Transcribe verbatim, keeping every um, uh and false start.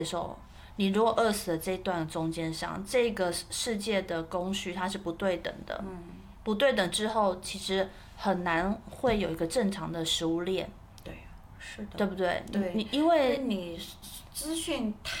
的时候，你如果饿死了这一段中间上，这个世界的供需它是不对等的， 嗯， 不对等之后，其实很难会有一个正常的食物链， 对，是的， 对不对？ 对， 你因为你资讯